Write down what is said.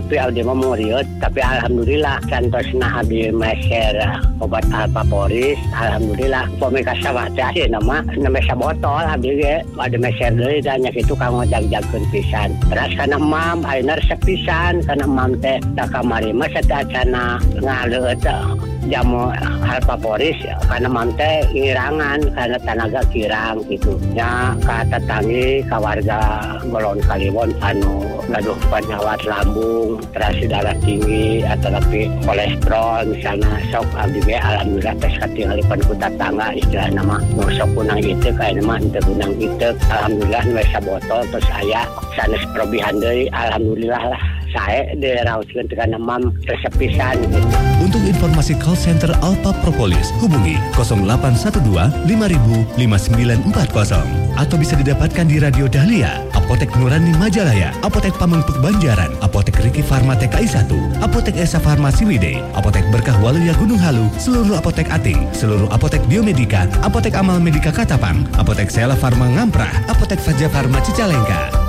Tapi abdi mah muriut, tapi alhamdulillah cantosna abdi meser obat alpaporis, alhamdulillah pomi kasawat teh nama sabotol abdi ge ade meser deui dan nya kitu kanggo jag-jagkeun pisan. Terus kana mam ayeuna resep pisan kana mam teh da kamari mah satacana ngaleut jamu alpaporis karena mante ngirangan karena tenaga kirang gitu nya ka tetanggi ka warga Golon Kaliwon anu gaduh penyawat lambung, terasi darah tinggi atau tapi kolesterol misalnya sok abdi ge alhamdulillah tes katingalikeun ku tetangga istilah nama sok kunang itu kayak nama teu kunang itu alhamdulillah we sabotol terus aya sanes probihan deui alhamdulillah lah saya diraoskeun teh kana mam resep pisan gitu. Untuk informasi call center Alpa Propolis, hubungi 0812 5000 5940 atau bisa didapatkan di Radio Dahlia, Apotek Nurani Majalaya, Apotek Pamengpeuk Banjaran, Apotek Riki Farma TKI 1, Apotek Esa Farmasi Wide, Apotek Berkah Waluya Gunung Halu, seluruh apotek Ating, seluruh apotek Biomedika, Apotek Amal Medika Katapang, Apotek Sela Farma Ngamprah, Apotek Faja Farma Cicalengka.